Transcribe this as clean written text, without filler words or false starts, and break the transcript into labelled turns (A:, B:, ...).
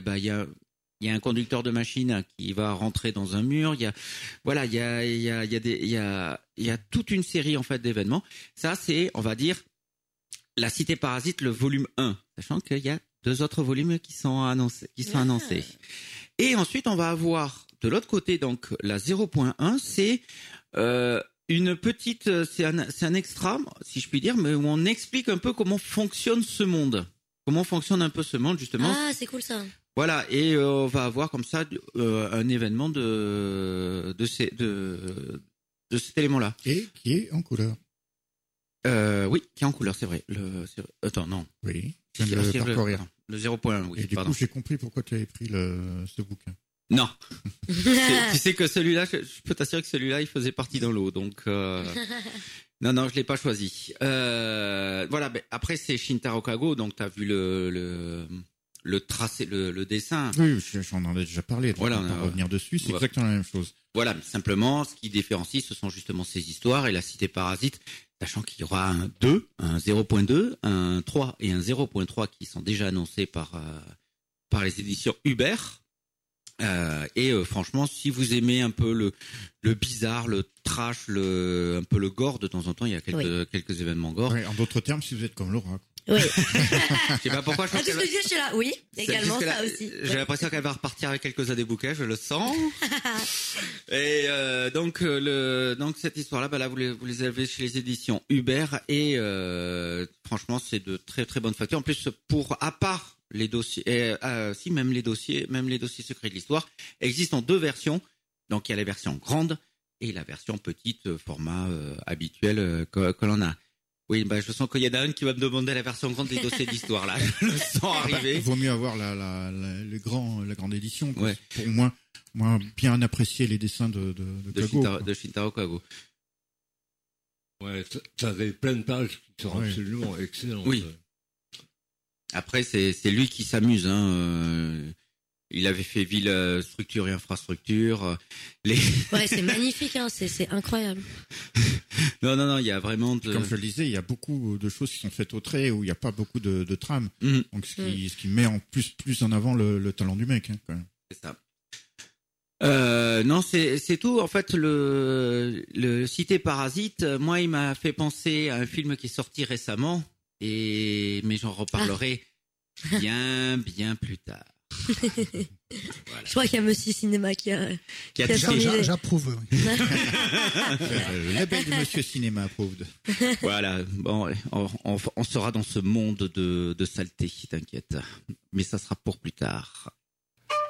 A: il y a un conducteur de machine qui va rentrer dans un mur. Il y a toute une série en fait d'événements. Ça, c'est, on va dire, La Cité Parasite, le volume 1, sachant qu'il y a 2 autres volumes qui sont annoncés. Et ensuite, on va avoir de l'autre côté, donc la 0.1, c'est une petite, c'est un extra, si je puis dire, mais où on explique un peu comment fonctionne ce monde. Comment fonctionne un peu ce monde, justement.
B: Ah, c'est cool ça.
A: Voilà, et on va avoir comme ça un événement de cet élément-là.
C: Et qui est en couleur.
A: Oui, qui est en couleur, c'est vrai. Attends, non.
C: Oui, je viens de le parcourir.
A: Le 0.1, oui.
C: Et du coup, j'ai compris pourquoi tu avais pris ce bouquin.
A: Non. Tu sais que celui-là, je peux t'assurer que celui-là, il faisait partie dans l'eau, donc non, je l'ai pas choisi. Voilà, ben après c'est Shintaro Kago, donc t'as vu le tracé, le dessin.
C: Oui, j'en ai déjà parlé.
A: Voilà,
C: on va revenir dessus, c'est exactement la même chose.
A: Voilà, simplement, ce qui différencie, ce sont justement ces histoires et la Cité Parasite, sachant qu'il y aura un 2, un 0.2, un 3 et un 0.3 qui sont déjà annoncés par les éditions Hubert. Franchement, si vous aimez un peu le bizarre, le trash, un peu le gore, de temps en temps, il y a quelques événements gore.
C: Oui, en d'autres termes, si vous êtes comme Laura.
B: Oui.
A: Je sais pas pourquoi.
B: Tout ce que je dis, je suis là. Oui, également ça aussi.
A: J'ai l'impression qu'elle va repartir avec quelques années bouquets, je le sens. Et donc cette histoire-là, bah là vous les avez chez les éditions Hubert et franchement c'est de très très bonne facture. En plus à part les dossiers, même les dossiers secrets de l'histoire existent en 2 versions. Donc il y a la version grande et la version petite format habituel que l'on a. Oui, bah je sens qu'il y en a une qui va me demander la version grande des dossiers d'histoire là. Je le sens arriver.
C: Il vaut mieux avoir la grande édition.
A: Ouais.
C: Pour moi bien apprécier les dessins de Kago.
A: De Shintaro Kago.
D: Ouais, ça avait plein de pages qui sont absolument excellentes.
A: Oui. Après, c'est lui qui s'amuse, hein. Il avait fait ville, structure et infrastructure.
B: Ouais, c'est magnifique, hein. C'est incroyable.
A: Non, il y a vraiment
C: Comme je le disais, il y a beaucoup de choses qui sont faites au trait où il n'y a pas beaucoup de trames.
A: Mm.
C: Donc, ce qui met en plus en avant le talent du mec, hein, quand même.
A: C'est ça. Non, c'est tout. En fait, le Cité Parasite, moi, il m'a fait penser à un film qui est sorti récemment, mais j'en reparlerai bien plus tard.
B: Voilà. Je crois qu'il y a Monsieur Cinéma qui a
E: j'approuve. Oui.
C: Le label de Monsieur Cinéma approuve.
A: Voilà. Bon, on sera dans ce monde de saleté, t'inquiète. Mais ça sera pour plus tard.